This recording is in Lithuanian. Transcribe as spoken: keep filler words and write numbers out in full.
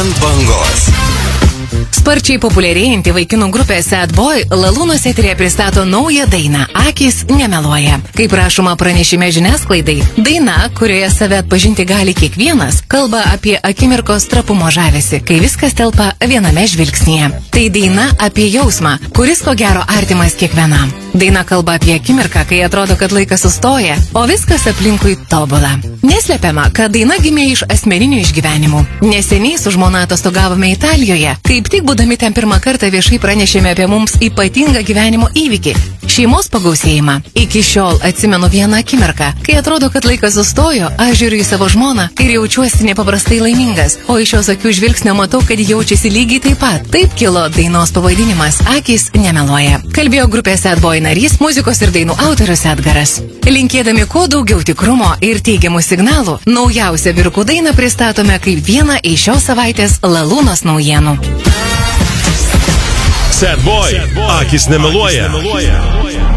Ant bangos. Sparčiai populiarėjanti vaikinų grupė Sad Boy Lalūnos eterėje pristato naują dainą Akys nemeluoja. Kaip rašoma pranešime žiniasklaidai, daina, kurioje save atpažinti gali kiekvienas, kalba apie akimirkos trapumo žavesį, kai viskas telpa viename žvilgsnyje. Tai daina apie jausmą, kuris ko gero artimas kiekvienam. Daina kalba apie akimirką, kai atrodo, kad laikas sustoja, o viskas aplinkui tobula. Neslepiama, kad daina gimė iš asmeninių išgyvenimų. Neseniai su žmona atostogavome Italijoje, kaip tik būdami ten pirmą kartą viešai pranešėme apie mums ypatingą gyvenimo įvykį – šeimos pagausėjimą. Iki šiol atsimenu vieną akimirką, kai atrodo, kad laikas sustojo, aš žiūriu į savo žmoną ir jaučiuosi nepaprastai laimingas, o iš jos akių žvilgsnio matau, kad jaučiasi lygiai taip pat. Taip kilo dainos pavadinimas Akys nemeluoja. Kalbėjo grupės Sad Boy narys, muzikos ir dainų autorius Edgaras. Linkėdami kuo daugiau tikrumo ir teigiamų signalų, naujausią vyrukų dainą pristatome kaip vieną iš šios savaitės Lalūnos naujienų. Sad Boy, Akys nemeluoja.